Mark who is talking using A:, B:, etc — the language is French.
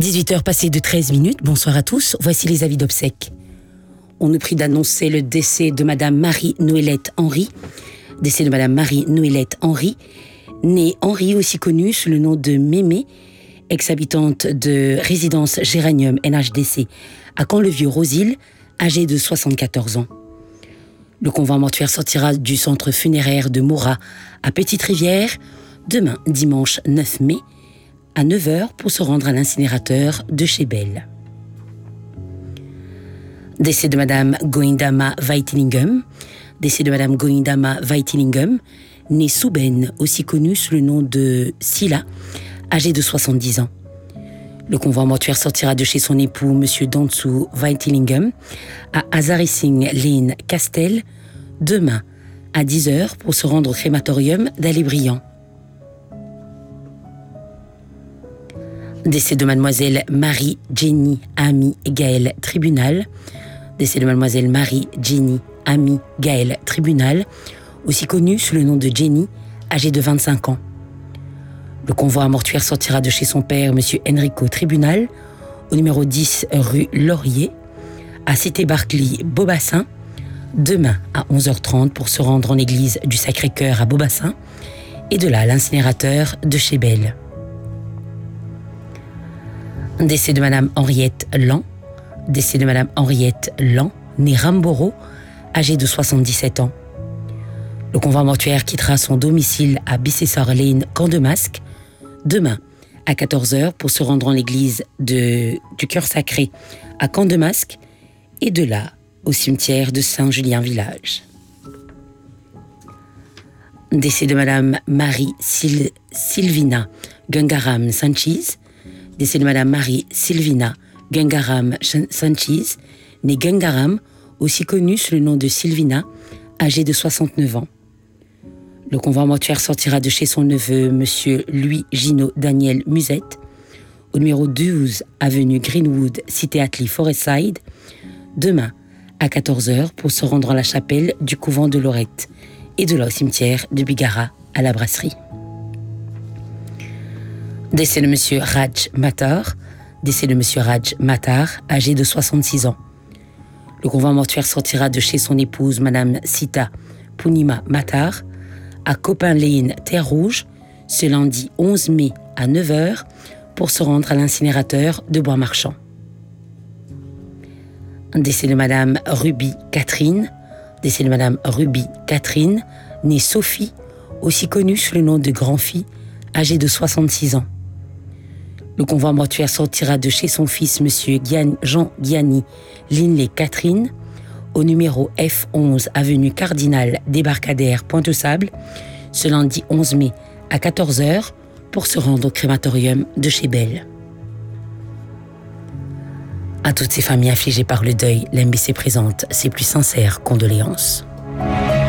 A: 18h passées de 13 minutes, bonsoir à tous, voici les avis d'obsèques. On nous prie d'annoncer le décès de Madame Marie-Noëllette Henry, née Henry, aussi connue sous le nom de Mémé, ex-habitante de résidence Géranium NHDC à Camp-le-Vieux-Rosil, âgée de 74 ans. Le convoi mortuaire sortira du centre funéraire de Morat à Petite-Rivière demain, dimanche 9 mai, à 9h pour se rendre à l'incinérateur de Chébel. Décès de Madame Goindama Weitilingum, née Souben, aussi connue sous le nom de Silla, âgée de 70 ans. Le convoi mortuaire sortira de chez son époux, M. Dantsu Weitilingum, à Azarissing Lane Castel, demain à 10h pour se rendre au crématorium d'Allé-Briand. Décès de Mademoiselle Marie-Jenny Ami Gaëlle Tribunal, aussi connue sous le nom de Jenny, âgée de 25 ans. Le convoi mortuaire sortira de chez son père, M. Enrico Tribunal, au numéro 10 rue Laurier, à Cité-Barclay, Beaubassin, demain à 11h30 pour se rendre en église du Sacré-Cœur à Beaubassin, et de là à l'incinérateur de Chébel. Décès de Madame Henriette Lan, née Ramboro, âgée de 77 ans. Le convoi mortuaire quittera son domicile à Bicessar Lane, Camp de Masque, demain à 14h pour se rendre en l'église du Cœur Sacré à Camp de Masque et de là au cimetière de Saint-Julien-Village. Décès de Madame Marie-Sylvina Gungaram Sanchez, née Gungaram, aussi connue sous le nom de Sylvina, âgée de 69 ans. Le convoi mortuaire sortira de chez son neveu, M. Louis Gino Daniel Musette, au numéro 12 avenue Greenwood, Cité Attlee Forestside, demain à 14h pour se rendre à la chapelle du couvent de Lorette et de là au cimetière de Bigara à la brasserie. Décès de M. Raj Matar, âgé de 66 ans. Le convoi mortuaire sortira de chez son épouse, Madame Sita Punima Matar, à Copin Lane, Terre Rouge, ce lundi 11 mai à 9h pour se rendre à l'incinérateur de Bois-Marchand. Décès de Madame Ruby Catherine, née Sophie, aussi connue sous le nom de Grand-Fille, âgée de 66 ans. Le convoi mortuaire sortira de chez son fils, M. Jean Gianni Linley Catherine, au numéro F11 avenue Cardinal Débarcadère Pointe-Sable, ce lundi 11 mai à 14h pour se rendre au crématorium de Chébel. À toutes ces familles affligées par le deuil, l'MBC présente ses plus sincères condoléances.